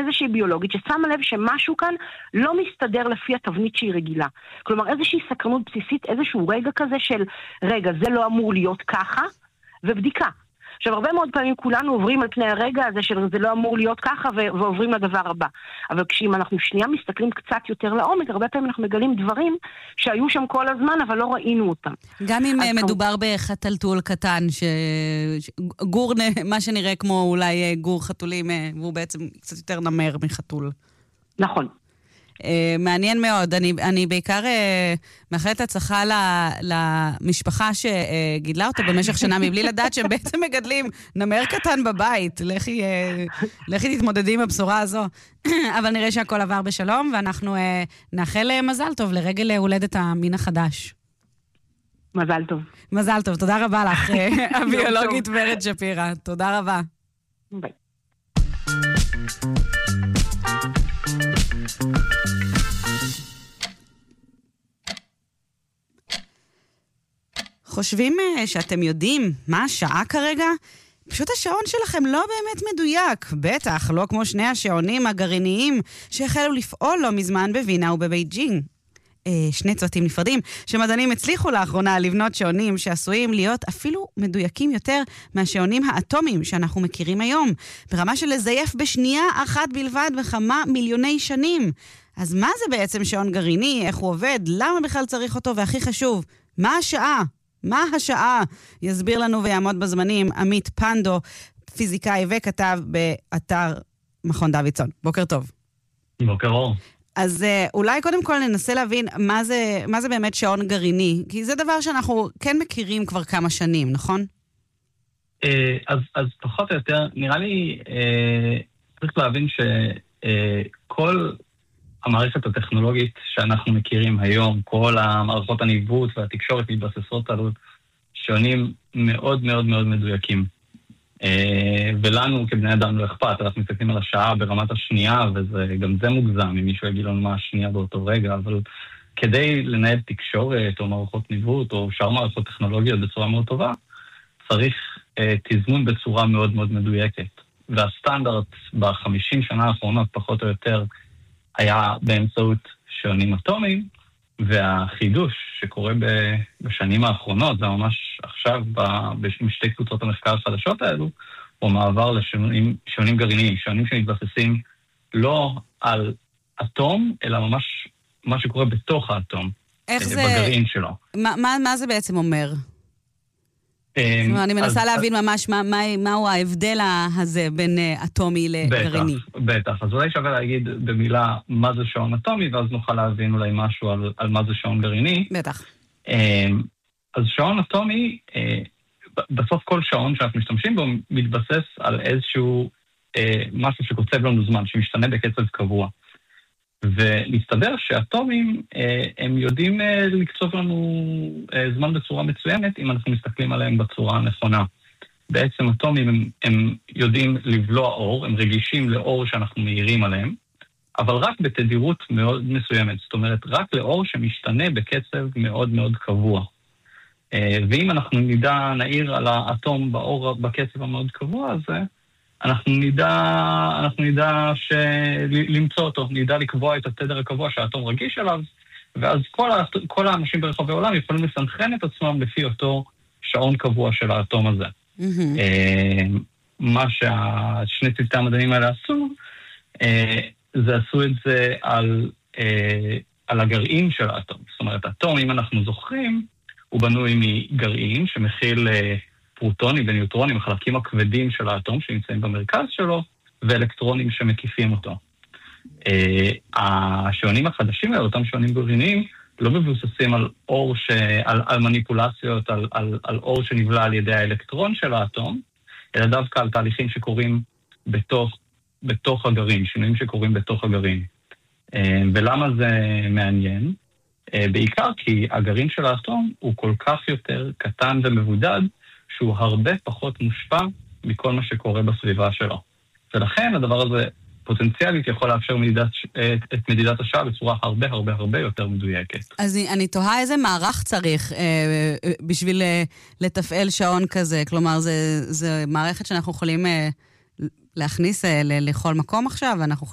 איזושהי ביולוגית ששמה לב שמשהו כאן לא מסתדר לפי התבנית שהיא רגילה. כלומר, איזושהי סקרנות בסיסית, איזשהו רגע כזה של, רגע, זה לא אמור להיות ככה, ובדיקה. עכשיו, הרבה מאוד פעמים כולנו עוברים על פני הרגע הזה של זה לא אמור להיות ככה ועוברים לדבר הבא. אבל כשאם אנחנו שנייה מסתכלים קצת יותר לעומק, הרבה פעמים אנחנו מגלים דברים שהיו שם כל הזמן, אבל לא ראינו אותם. גם אם מדובר בחתלתול קטן, גור, מה שנראה כמו אולי גור חתולים, והוא בעצם קצת יותר נמר מחתול. נכון. מעניין מאוד. אני בעיקר מאחלת הצלחה למשפחה שגידלה אותו במשך שנה מבלי לדעת שהם בעצם מגדלים נמר קטן בבית. לכי תתמודדי עם הבשורה הזו. אבל נראה שהכל עבר בשלום, ואנחנו נאחל מזל טוב לרגל הולדת המין החדש. מזל טוב. מזל טוב. תודה רבה לך, הביולוגית ורד שפירא. תודה רבה. ביי. חושבים שאתם יודעים מה השעה כרגע? פשוט השעון שלכם לא באמת מדויק. בטח, לא כמו שני השעונים הגרעיניים שהחלו לפעול לא מזמן בווינה ובבייג'ינג. שני צוותים נפרדים שמדענים הצליחו לאחרונה לבנות שעונים שעשויים להיות אפילו מדויקים יותר מהשעונים האטומיים שאנחנו מכירים היום, ברמה של לזייף בשנייה אחת בלבד בכמה מיליוני שנים. אז מה זה בעצם שעון גרעיני? איך הוא עובד? למה בכלל צריך אותו? והכי חשוב, מה השעה? מה השעה? יסביר לנו ויעמוד בזמנים עמית פנדו, פיזיקאי וכתב באתר מכון דוידסון. בוקר טוב. בוקר אור. אז אולי קודם כל ננסה להבין מה זה באמת שעון גרעיני, כי זה דבר שאנחנו כן מכירים כבר כמה שנים, נכון? אז פחות או יותר, נראה לי צריך להבין שכל המערכת הטכנולוגית שאנחנו מכירים היום, כל המערכות הניווט והתקשורת מתבססות על שעונים מאוד מאוד מאוד מדויקים. ולנו כבני אדם לא אכפת, אנחנו מסתכלים על השעה ברמת השנייה, וגם זה מוגזם, אם מישהו יגיד לנו מה השנייה באותו רגע, אבל כדי לנהל תקשורת או מערכות ניווט או שאר מערכות טכנולוגיות בצורה מאוד טובה, צריך תזמון בצורה מאוד מאוד מדויקת. והסטנדרט ב50 שנה האחרונות פחות או יותר היה באמצעות שעונים אטומיים, והחידוש שקורה בשנים האחרונות, זה ממש עכשיו בשתי קבוצות המחקר החדשות האלו, הוא מעבר לשעונים גרעיניים, שעונים שמתבססים לא על אטום, אלא ממש מה שקורה בתוך האטום, בגרעין שלו. מה זה בעצם אומר? אני מנסה להבין ממש מהו ההבדל הזה בין אטומי לגרעיני. בטח. אז אולי שווה להגיד במילה מה זה שעון אטומי, ואז נוכל להבין אולי משהו על מה זה שעון גרעיני. בטח. אז שעון אטומי, בסוף כל שעון שאנחנו משתמשים בו, מתבסס על איזשהו משהו שקוצב לנו זמן, שמשתנה בקצב קבוע. ולהסתבר שאטומים הם יודעים לקצוב לנו זמן בצורה מצוינת אם אנחנו מסתכלים עליהם בצורה הנכונה. בעצם אטומים הם יודעים לבלוע אור, הם רגישים לאור שאנחנו מאירים עליהם, אבל רק בתדירות מאוד מסוימת, זאת אומרת רק לאור שמשתנה בקצב מאוד מאוד קבוע. ואם אנחנו נעיר על האטום באור בקצב המאוד קבוע הזה, אנחנו נדע למצוא אותו, נדע לקבוע את התדר הקבוע שהאטום רגיש אליו, ואז כל האנשים ברחבי העולם יכולים לסנכרן את עצמם לפי אותו שעון קבוע של האטום הזה. מה שהשני צוותי המדענים האלה עשו, זה עשו את זה על הגרעין של האטום. זאת אומרת, האטום, אם אנחנו זוכרים, הוא בנוי מגרעין שמכיל פרוטונים וניוטרונים, החלקים הכבדים של האטום שנמצאים במרכז שלו, ואלקטרונים שמקיפים אותו. השעונים החדשים האלה, אותם שעונים גרעיניים, לא מבוססים על אור, על מניפולציות, על אור שנבלע על ידי האלקטרון של האטום, אלא דווקא על תהליכים שקורים בתוך הגרעין, שינויים שקורים בתוך הגרעין. ולמה זה מעניין? בעיקר כי הגרעין של האטום הוא כל כך יותר קטן ומבודד, שהוא הרבה פחות מושפע מכל מה שקורה בסביבה שלו. ולכן הדבר הזה פוטנציאלית יכול לאפשר את מדידת השעה בצורה הרבה הרבה הרבה יותר מדויקת. אז אני תוהה איזה מערך צריך בשביל לתפעל שעון כזה. כלומר, זה מערכת שאנחנו יכולים להכניס לכל מקום עכשיו, ואנחנו